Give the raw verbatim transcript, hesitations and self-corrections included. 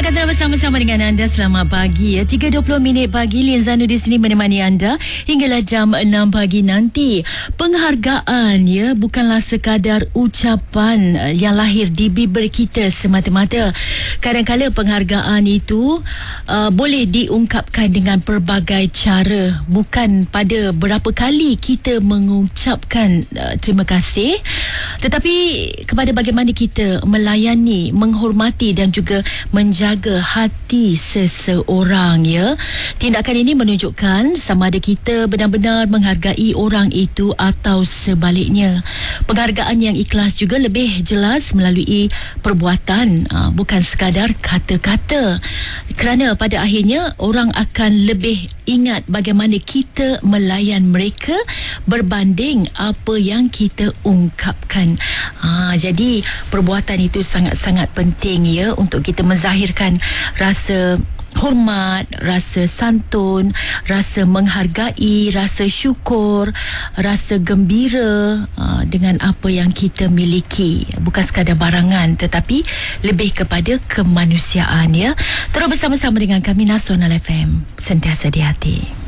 Saya akan terus bersama-sama dengan anda. Selamat pagi ya. tiga dua puluh minit pagi. Lien Zanu di sini menemani anda hinggalah jam enam pagi nanti. Penghargaan ya bukanlah sekadar ucapan yang lahir di bibir kita semata-mata. Kadang-kadang penghargaan itu uh, boleh diungkapkan dengan pelbagai cara. Bukan pada berapa kali kita mengucapkan uh, terima kasih, tetapi kepada bagaimana kita melayani, menghormati dan juga menjaga hati seseorang ya. Tindakan ini menunjukkan sama ada kita benar-benar menghargai orang itu atau sebaliknya. Penghargaan yang ikhlas juga lebih jelas melalui perbuatan, bukan sekadar kata-kata. Kerana pada akhirnya orang akan lebih ingat bagaimana kita melayan mereka berbanding apa yang kita ungkapkan. Ha, jadi perbuatan itu sangat-sangat penting ya untuk kita menzahirkan rasa hormat, rasa santun, rasa menghargai, rasa syukur, rasa gembira uh, dengan apa yang kita miliki. Bukan sekadar barangan tetapi lebih kepada kemanusiaan ya. Terus bersama-sama dengan kami Nasional F M, sentiasa di hati.